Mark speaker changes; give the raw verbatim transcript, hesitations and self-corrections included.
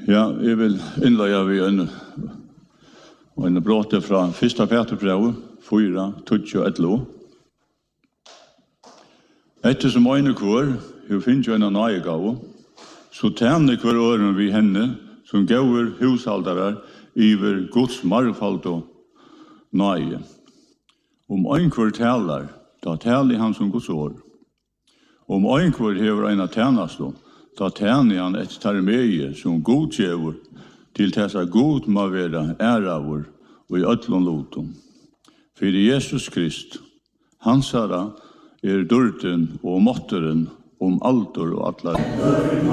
Speaker 1: Ja, jeg vil innløye vi en, en bråte fra første Peterbrev, fyra, tutsi og etlo. Etter som øyne kvar, hun finner jo en nøyegave, så tjener hver åren vi henne, som gaver hushaldere iver Guds margfald og nøye. Om øyne kvar taler, da taler han som Guds år. Om øyne kvar hever en tjenest, da tjener han et tarmeie som godkjever til tessa god må være æravur og i øtlån lotum. For Jesus Krist, hans herra, er dørten og måtteren om altor og atlar.